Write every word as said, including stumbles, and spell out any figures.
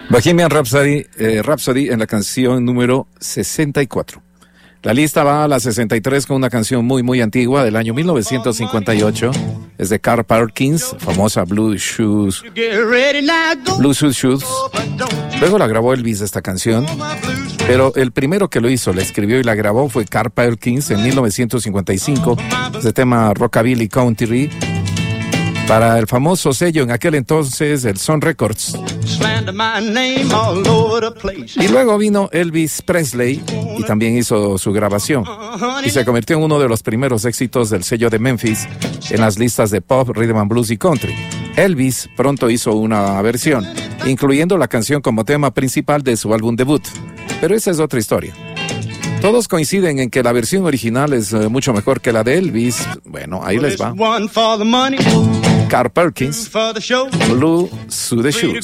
Bohemian Rhapsody, eh, Rhapsody en la canción número sesenta y cuatro. La lista va a la sesenta y tres con una canción muy muy antigua del año mil novecientos cincuenta y ocho. Es de Carl Perkins, famosa Blue Shoes, Blue Suede Shoes. Luego la grabó Elvis esta canción, pero el primero que lo hizo, la escribió y la grabó fue Carl Perkins en mil novecientos cincuenta y cinco. Este tema Rockabilly Country para el famoso sello en aquel entonces, el Sun Records. Y luego vino Elvis Presley y también hizo su grabación y se convirtió en uno de los primeros éxitos del sello de Memphis en las listas de pop, rhythm and blues y country. Elvis pronto hizo una versión, incluyendo la canción como tema principal de su álbum debut, pero esa es otra historia. Todos coinciden en que la versión original es uh, mucho mejor que la de Elvis. Bueno, ahí les va. Carl Perkins, Blue Suede Shoes.